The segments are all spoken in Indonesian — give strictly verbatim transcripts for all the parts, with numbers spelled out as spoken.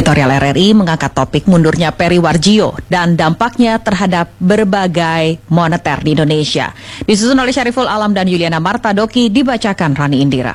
Editorial R R I mengangkat topik mundurnya Peri Warjio dan dampaknya terhadap berbagai moneter di Indonesia. Disusun oleh Syariful Alam dan Yuliana Martadoki, dibacakan Rani Indira.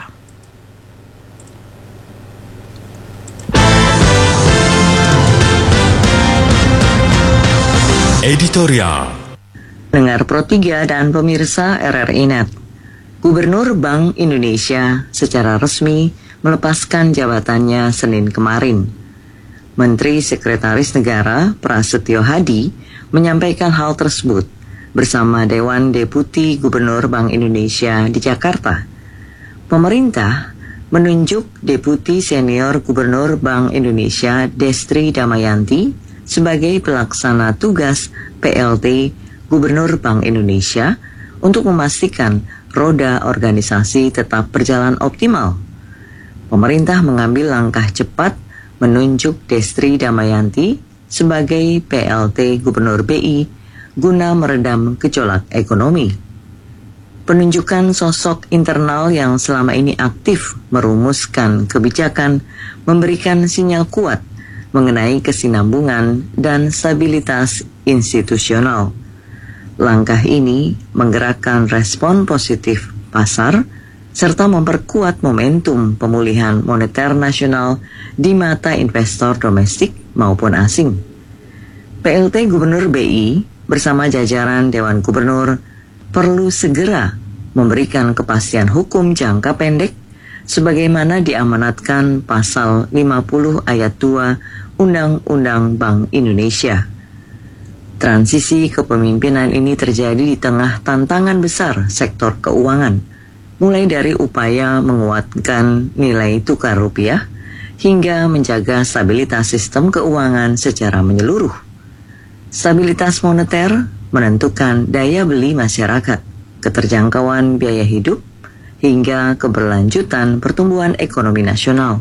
Editorial. Dengar Pro tiga dan pemirsa R R I Net. Gubernur Bank Indonesia secara resmi melepaskan jabatannya Senin kemarin. Menteri Sekretaris Negara Prasetyo Hadi menyampaikan hal tersebut bersama Dewan Deputi Gubernur Bank Indonesia di Jakarta. Pemerintah menunjuk Deputi Senior Gubernur Bank Indonesia Destri Damayanti sebagai pelaksana tugas P L T Gubernur Bank Indonesia untuk memastikan roda organisasi tetap berjalan optimal. Pemerintah mengambil langkah cepat menunjuk Destri Damayanti sebagai P L T Gubernur B I guna meredam gejolak ekonomi. Penunjukan sosok internal yang selama ini aktif merumuskan kebijakan memberikan sinyal kuat mengenai kesinambungan dan stabilitas institusional. Langkah ini menggerakkan respon positif pasar serta memperkuat momentum pemulihan moneter nasional di mata investor domestik maupun asing. P L T Gubernur B I bersama jajaran Dewan Gubernur perlu segera memberikan kepastian hukum jangka pendek sebagaimana diamanatkan pasal lima puluh ayat dua Undang-Undang Bank Indonesia. Transisi kepemimpinan ini terjadi di tengah tantangan besar sektor keuangan, mulai dari upaya menguatkan nilai tukar rupiah hingga menjaga stabilitas sistem keuangan secara menyeluruh. Stabilitas moneter menentukan daya beli masyarakat, keterjangkauan biaya hidup, hingga keberlanjutan pertumbuhan ekonomi nasional.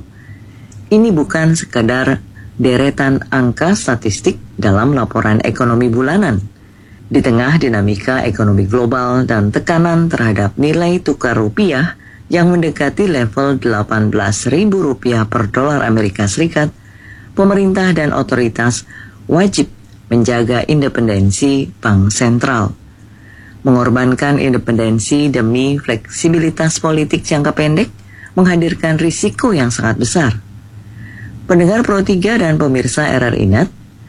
Ini bukan sekadar deretan angka statistik dalam laporan ekonomi bulanan. Di tengah dinamika ekonomi global dan tekanan terhadap nilai tukar rupiah yang mendekati level delapan belas ribu rupiah per dolar Amerika Serikat, pemerintah dan otoritas wajib menjaga independensi bank sentral. Mengorbankan independensi demi fleksibilitas politik jangka pendek menghadirkan risiko yang sangat besar. Pendengar Pro tiga dan pemirsa R R I Net,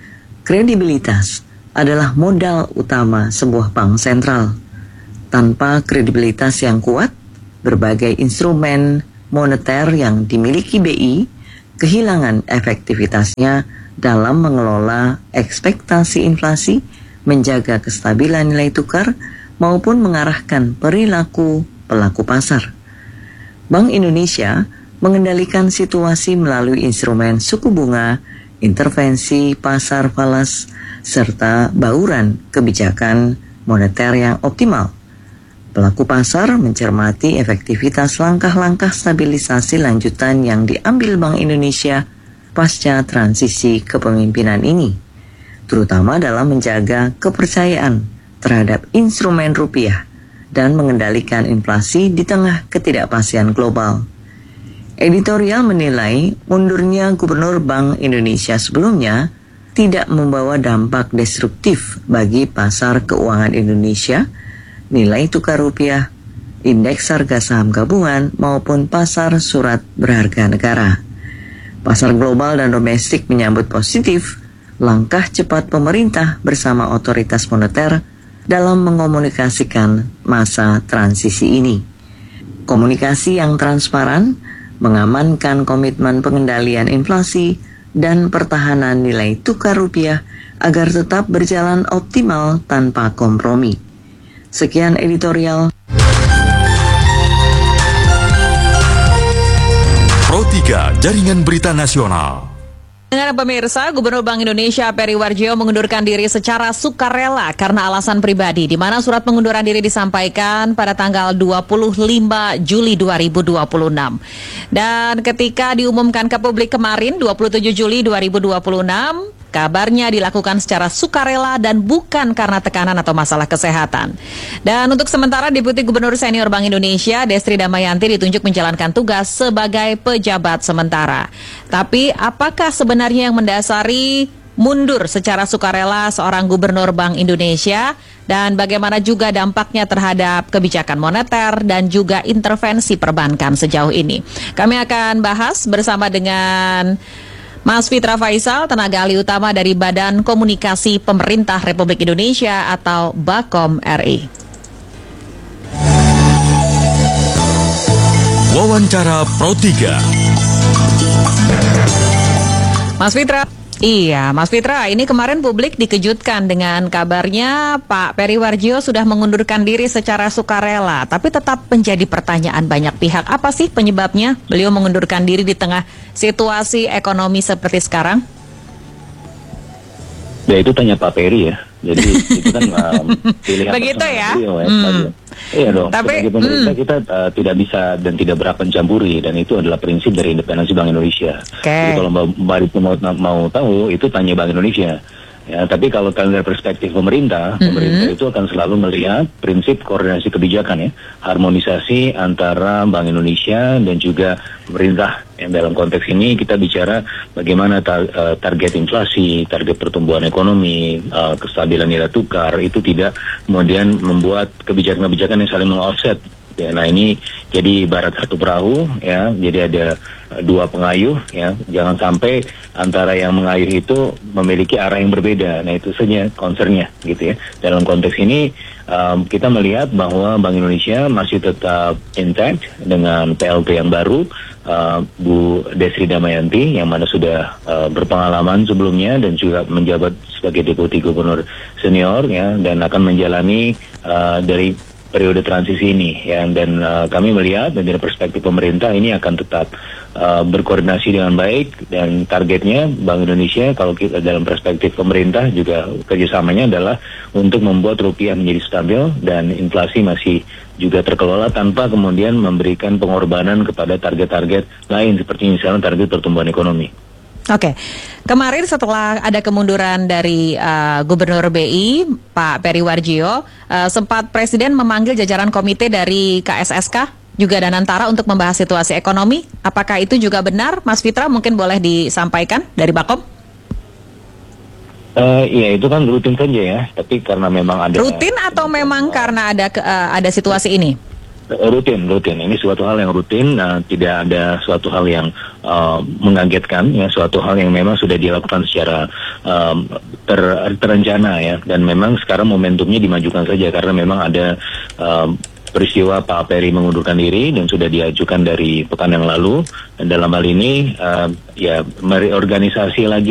kredibilitas adalah modal utama sebuah bank sentral. Tanpa kredibilitas yang kuat, berbagai instrumen moneter yang dimiliki B I kehilangan efektivitasnya dalam mengelola ekspektasi inflasi, menjaga kestabilan nilai tukar, maupun mengarahkan perilaku pelaku pasar. Bank Indonesia mengendalikan situasi melalui instrumen suku bunga, intervensi pasar falas, serta bauran kebijakan moneter yang optimal. Pelaku pasar mencermati efektivitas langkah-langkah stabilisasi lanjutan yang diambil Bank Indonesia pasca transisi kepemimpinan ini, terutama dalam menjaga kepercayaan terhadap instrumen rupiah dan mengendalikan inflasi di tengah ketidakpastian global. Editorial menilai mundurnya Gubernur Bank Indonesia sebelumnya tidak membawa dampak destruktif bagi pasar keuangan Indonesia, nilai tukar rupiah, indeks harga saham gabungan maupun pasar surat berharga negara. Pasar global dan domestik menyambut positif langkah cepat pemerintah bersama otoritas moneter dalam mengomunikasikan masa transisi ini. Komunikasi yang transparan mengamankan komitmen pengendalian inflasi dan pertahanan nilai tukar rupiah agar tetap berjalan optimal tanpa kompromi. Sekian editorial. Pro tiga Jaringan Berita Nasional. Dengan pemirsa, Gubernur Bank Indonesia Peri Warjio mengundurkan diri secara sukarela karena alasan pribadi, di mana surat pengunduran diri disampaikan pada tanggal dua puluh lima Juli dua ribu dua puluh enam. Dan ketika diumumkan ke publik kemarin dua puluh tujuh Juli dua ribu dua puluh enam, Kabarnya dilakukan secara sukarela dan bukan karena tekanan atau masalah kesehatan. Dan untuk sementara Deputi Gubernur Senior Bank Indonesia Destri Damayanti ditunjuk menjalankan tugas sebagai pejabat sementara. Tapi apakah sebenarnya yang mendasari mundur secara sukarela seorang Gubernur Bank Indonesia? Dan bagaimana juga dampaknya terhadap kebijakan moneter dan juga intervensi perbankan sejauh ini. Kami akan bahas bersama dengan Mas Fitra Faisal, tenaga ahli utama dari Badan Komunikasi Pemerintah Republik Indonesia atau Bakom R I. Wawancara Pro tiga. Mas Fitra. Iya, Mas Fitra, ini kemarin publik dikejutkan dengan kabarnya Pak Peri Warjio sudah mengundurkan diri secara sukarela, tapi tetap menjadi pertanyaan banyak pihak. Apa sih penyebabnya beliau mengundurkan diri di tengah situasi ekonomi seperti sekarang? Ya itu tanya Pak Peri ya. Jadi itu kan um, pilihan begitu ya. Beliau, ya hmm. Iya dong. Tapi sebagai pemerintah hmm. kita uh, tidak bisa dan tidak berhak mencampuri, dan itu adalah prinsip dari independensi Bank Indonesia. Okay. Jadi kalau Mbak Rito mau, mau tahu itu tanya Bank Indonesia. Ya, tapi kalau dari perspektif pemerintah, mm-hmm. pemerintah itu akan selalu melihat prinsip koordinasi kebijakan ya, harmonisasi antara Bank Indonesia dan juga pemerintah. Yang dalam konteks ini kita bicara bagaimana tar, uh, target inflasi, target pertumbuhan ekonomi, uh, kestabilan nilai tukar itu tidak kemudian membuat kebijakan-kebijakan yang saling meng-offset. Ya, nah ini jadi ibarat satu perahu ya, jadi ada uh, dua pengayuh ya, jangan sampai antara yang mengayuh itu memiliki arah yang berbeda. Nah itu saja concernnya gitu ya. Dalam konteks ini um, kita melihat bahwa Bank Indonesia masih tetap intact dengan P L T yang baru, uh, Bu Destri Damayanti yang mana sudah uh, berpengalaman sebelumnya dan juga menjabat sebagai Deputi Gubernur Senior ya, dan akan menjalani uh, dari periode transisi ini ya, dan uh, kami melihat dari perspektif pemerintah ini akan tetap uh, berkoordinasi dengan baik, dan targetnya Bank Indonesia kalau kita dalam perspektif pemerintah juga kerjasamanya adalah untuk membuat rupiah menjadi stabil dan inflasi masih juga terkelola tanpa kemudian memberikan pengorbanan kepada target-target lain seperti misalnya target pertumbuhan ekonomi. Oke, kemarin setelah ada kemunduran dari uh, Gubernur B I, Pak Peri Warjio, uh, sempat Presiden memanggil jajaran komite dari K S S K, juga Danantara untuk membahas situasi ekonomi. Apakah itu juga benar, Mas Fitra? Mungkin boleh disampaikan dari Bakom? Uh, iya, itu kan rutin saja ya, tapi karena memang ada... Rutin atau memang karena ada uh, ada situasi ini? Rutin, rutin. Ini suatu hal yang rutin, uh, tidak ada suatu hal yang uh, mengagetkan, ya, suatu hal yang memang sudah dilakukan secara um, ter, terencana ya, dan memang sekarang momentumnya dimajukan saja karena memang ada um, peristiwa Pak Peri mengundurkan diri dan sudah diajukan dari pekan yang lalu, dan dalam hal ini uh, ya mereorganisasi lagi